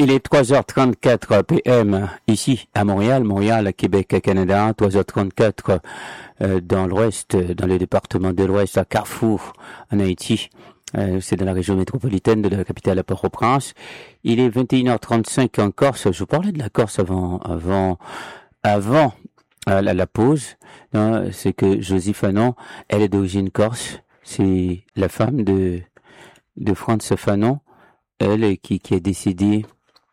Il est 3h34 PM ici à Montréal, Québec, Canada, 3h34 dans l'ouest, dans le département de l'ouest, à Carrefour, en Haïti. C'est dans la région métropolitaine de la capitale Port-au-Prince. Il est 21h35 en Corse. Je vous parlais de la Corse avant la pause. C'est que Josie Fanon, elle est d'origine corse. C'est la femme de Frantz Fanon, elle qui est décédée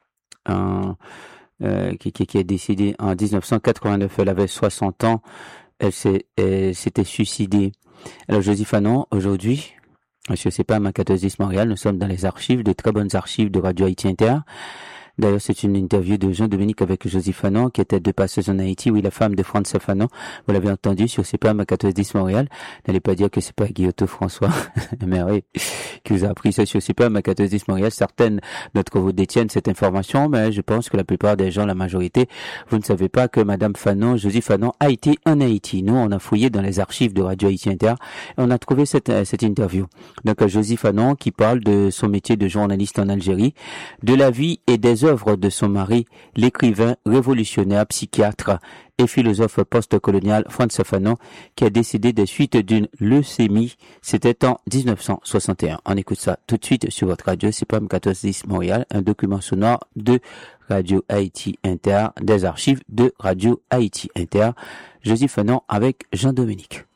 qui est décédée en 1989. Elle avait 60 ans. Elle s'était suicidée. Alors Josie Fanon, aujourd'hui, je sais pas, ma 1410 Montréal, nous sommes dans les archives, de très bonnes archives de Radio Haïti Inter. D'ailleurs, c'est une interview de Jean-Dominique avec Josie Fanon, qui était de passeuse en Haïti, oui, la femme de Frantz Fanon. Vous l'avez entendu sur CPAM 1410 Montréal. N'allez pas dire que c'est pas Guillotot François, mais oui, qui vous a appris ça sur CPAM 1410 Montréal. Certaines d'entre vous détiennent cette information, mais je pense que la plupart des gens, la majorité, vous ne savez pas que Madame Fanon, Josie Fanon, a été en Haïti. Nous, on a fouillé dans les archives de Radio Haïti Inter et on a trouvé cette interview. Donc, Josie Fanon qui parle de son métier de journaliste en Algérie, de la vie et des œuvres de son mari, l'écrivain, révolutionnaire, psychiatre et philosophe post-colonial Frantz Fanon, qui a décédé des suites d'une leucémie. C'était en 1961. On écoute ça tout de suite sur votre radio CPAM 1410 Montréal, un document sonore de Radio Haïti Inter, des archives de Radio Haïti Inter. Josie Fanon avec Jean-Dominique.